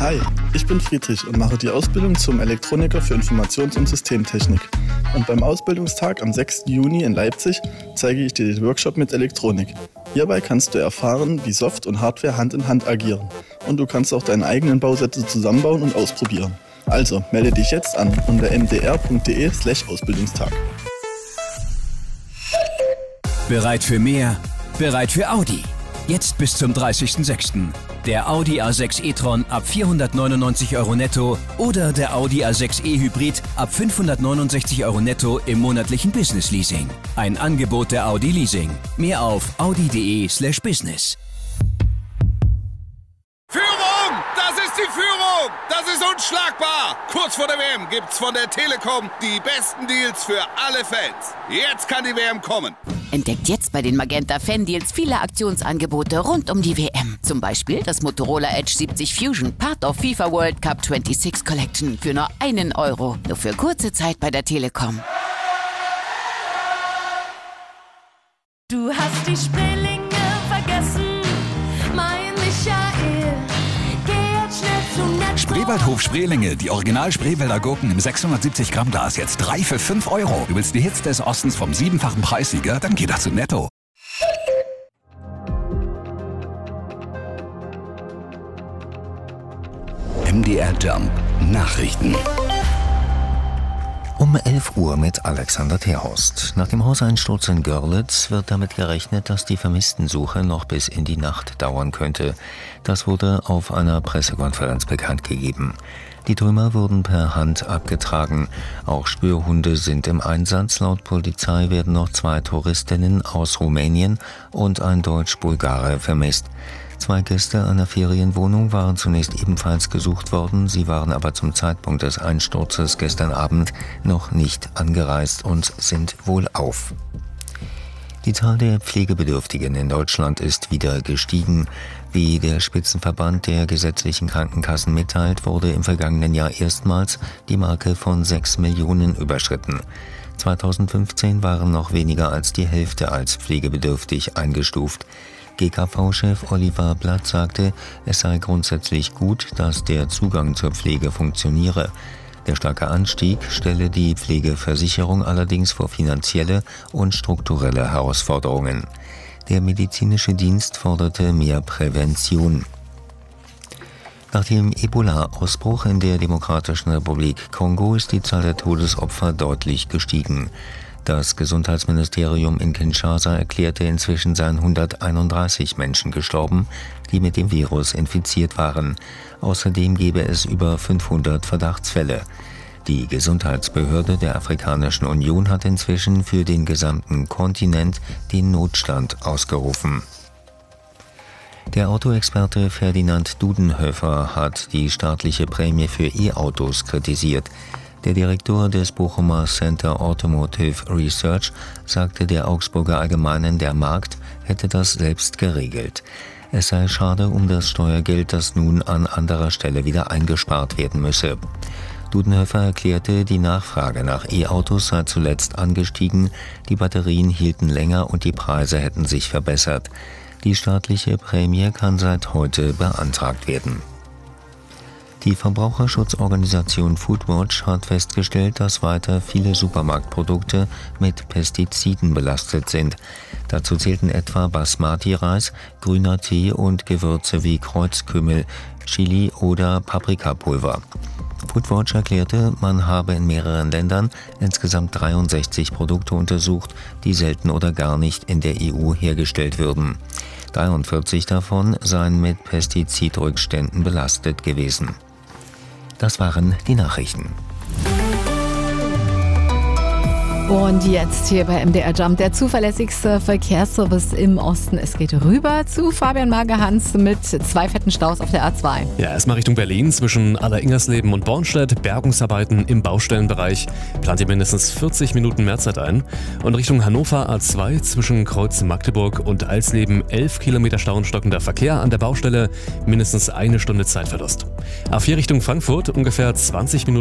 Hi, ich bin Friedrich und mache die Ausbildung zum Elektroniker für Informations- und Systemtechnik. Und beim Ausbildungstag am 6. Juni in Leipzig zeige ich dir den Workshop mit Elektronik. Hierbei kannst du erfahren, wie Soft und Hardware Hand in Hand agieren. Und du kannst auch deine eigenen Bausätze zusammenbauen und ausprobieren. Also melde dich jetzt an unter mdr.de/Ausbildungstag. Bereit für mehr? Bereit für Audi. Jetzt bis zum 30.06. Der Audi A6 e-tron ab 499 € netto oder der Audi A6 e-Hybrid ab 569 € netto im monatlichen Business-Leasing. Ein Angebot der Audi Leasing. Mehr auf audi.de/business. Führung! Das ist die Führung! Das ist unschlagbar! Kurz vor der WM gibt's von der Telekom die besten Deals für alle Fans. Jetzt kann die WM kommen. Entdeckt jetzt bei den Magenta Fan Deals viele Aktionsangebote rund um die WM. Zum Beispiel das Motorola Edge 70 Fusion, Part of FIFA World Cup 26 Collection für nur €1. Nur für kurze Zeit bei der Telekom. Du hast die Spreelinge vergessen, mein Michael. Geh jetzt schnell zu Netto. Spreewaldhof Spreelinge, die Original Spreewälder Gurken im 670 Gramm Glas, jetzt 3 für €5. Du willst die Hits des Ostens vom 7-fachen Preissieger? Dann geh doch zu Netto. MDR Jump Nachrichten. Um 11 Uhr mit Alexander Terhorst. Nach dem Hauseinsturz in Görlitz wird damit gerechnet, dass die Vermisstensuche noch bis in die Nacht dauern könnte. Das wurde auf einer Pressekonferenz bekannt gegeben. Die Trümmer wurden per Hand abgetragen. Auch Spürhunde sind im Einsatz. Laut Polizei werden noch 2 Touristinnen aus Rumänien und ein Deutsch-Bulgare vermisst. 2 Gäste einer Ferienwohnung waren zunächst ebenfalls gesucht worden. Sie waren aber zum Zeitpunkt des Einsturzes gestern Abend noch nicht angereist und sind wohlauf. Die Zahl der Pflegebedürftigen in Deutschland ist wieder gestiegen. Wie der Spitzenverband der gesetzlichen Krankenkassen mitteilt, wurde im vergangenen Jahr erstmals die Marke von 6 Millionen überschritten. 2015 waren noch weniger als die Hälfte als pflegebedürftig eingestuft. GKV-Chef Oliver Blatt sagte, es sei grundsätzlich gut, dass der Zugang zur Pflege funktioniere. Der starke Anstieg stelle die Pflegeversicherung allerdings vor finanzielle und strukturelle Herausforderungen. Der medizinische Dienst forderte mehr Prävention. Nach dem Ebola-Ausbruch in der Demokratischen Republik Kongo ist die Zahl der Todesopfer deutlich gestiegen. Das Gesundheitsministerium in Kinshasa erklärte, inzwischen seien 131 Menschen gestorben, die mit dem Virus infiziert waren. Außerdem gebe es über 500 Verdachtsfälle. Die Gesundheitsbehörde der Afrikanischen Union hat inzwischen für den gesamten Kontinent den Notstand ausgerufen. Der Autoexperte Ferdinand Dudenhöfer hat die staatliche Prämie für E-Autos kritisiert. Der Direktor des Bochumer Center Automotive Research sagte der Augsburger Allgemeinen, der Markt hätte das selbst geregelt. Es sei schade um das Steuergeld, das nun an anderer Stelle wieder eingespart werden müsse. Dudenhöfer erklärte, die Nachfrage nach E-Autos sei zuletzt angestiegen, die Batterien hielten länger und die Preise hätten sich verbessert. Die staatliche Prämie kann seit heute beantragt werden. Die Verbraucherschutzorganisation Foodwatch hat festgestellt, dass weiter viele Supermarktprodukte mit Pestiziden belastet sind. Dazu zählten etwa Basmati-Reis, grüner Tee und Gewürze wie Kreuzkümmel, Chili oder Paprikapulver. Foodwatch erklärte, man habe in mehreren Ländern insgesamt 63 Produkte untersucht, die selten oder gar nicht in der EU hergestellt würden. 43 davon seien mit Pestizidrückständen belastet gewesen. Das waren die Nachrichten. Und jetzt hier bei MDR Jump, der zuverlässigste Verkehrsservice im Osten. Es geht rüber zu Fabian Magerhans mit 2 fetten Staus auf der A2. Ja, erstmal Richtung Berlin zwischen Alleringersleben und Bornstedt. Bergungsarbeiten im Baustellenbereich. Plant ihr mindestens 40 Minuten Mehrzeit ein. Und Richtung Hannover A2 zwischen Kreuz Magdeburg und Alsleben 11 Kilometer Stau und stockender Verkehr an der Baustelle. Mindestens 1 Stunde Zeitverlust. A4 Richtung Frankfurt ungefähr 20 Minuten